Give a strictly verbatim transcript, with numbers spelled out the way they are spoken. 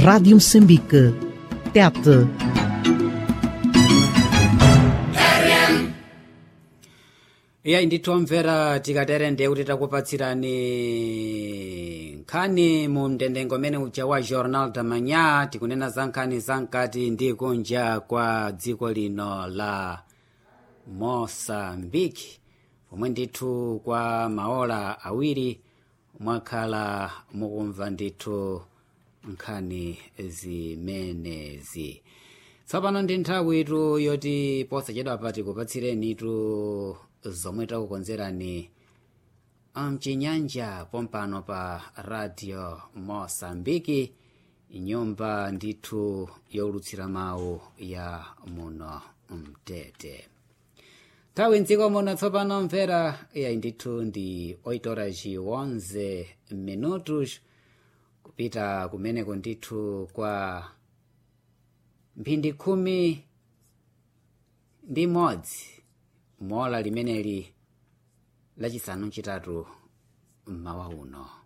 Rádio Moçambique. Tete. iya ndithomvera tikaterende kuti takupatsirani nkhani mu mtendengo mene uja wa jornal da manhã tikunena za nkhani zamkati ndi kunja kwa dziko lino la moçambique pomwe ndithu kwa maola awiri mwakhala mukumva ndithu nkhani zimenezi. Tsopano ndi nthawi itu yoti posachedwa pati kupatsireni itu zomwe takukonzerani mchinyanja pompano pa radio Moçambique, nyumba ndithu yolutsira mawu ya muno mtete. Nthawi mdziko muno tsopano mvera iya ndithu ndi oito horas e onze minutos kupita kumeneko ndithu kwa mphindi khumi ndi modzi mola limeneli lachisanu chitatu mmawa uno.